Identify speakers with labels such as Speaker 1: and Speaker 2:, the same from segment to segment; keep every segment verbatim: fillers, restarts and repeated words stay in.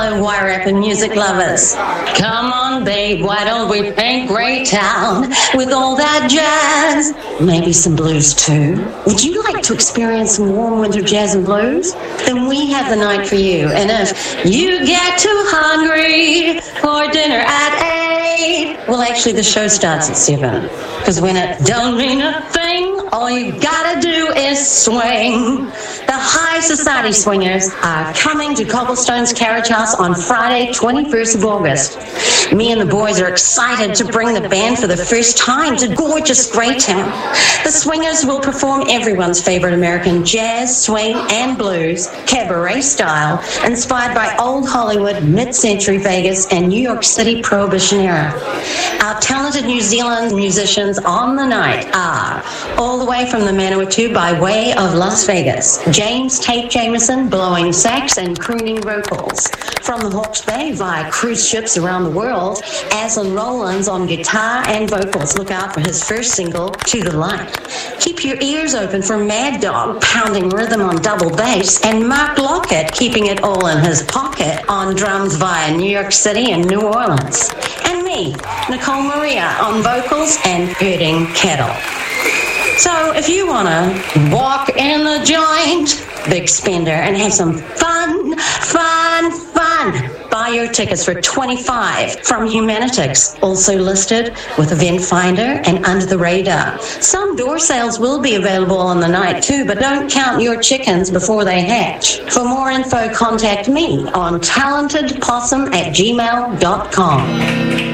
Speaker 1: Hello, Wire Up and music lovers. Come on, babe, why don't we paint Greytown with all that jazz? Maybe some blues too. Would you like to experience some warm winter jazz and blues? Then we have the night for you. And if you get too hungry for dinner at eight, well, actually, the show starts at seven. Because when it don't mean a thing, all you gotta do is swing. The High Society Swingers are coming to Cobblestone's Carriage House on Friday, twenty-first of August. Me and the boys are excited to bring the band for the first time to gorgeous Greytown. The Swingers will perform everyone's favorite American jazz, swing, and blues, cabaret style, inspired by old Hollywood, mid-century Vegas, and New York City Prohibition era. Our talented New Zealand musicians on the night are, all the way from the Manawatu by way of Las Vegas, James Tate Jameson blowing sax and crooning vocals. From the Hawke's Bay via cruise ships around the world, Aslan Rollins on guitar and vocals. Look out for his first single, To the Light. Keep your ears open for Mad Dog pounding rhythm on double bass, and Mark Lockett keeping it all in his pocket on drums via New York City and New Orleans. And me, Nicole Maria, on vocals and herding cattle. So if you want to walk in the joint, big spender, and have some fun, fun, fun, buy your tickets for twenty-five dollars from Humanitix, also listed with Event Finder and Under the Radar. Some door sales will be available on the night too, but don't count your chickens before they hatch. For more info, contact me on talentedpossum at gmail dot com.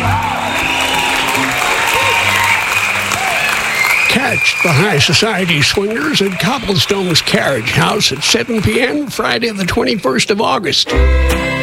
Speaker 2: Catch the High Society Swingers at Cobblestone's Carriage House at seven p.m. Friday the twenty-first of August.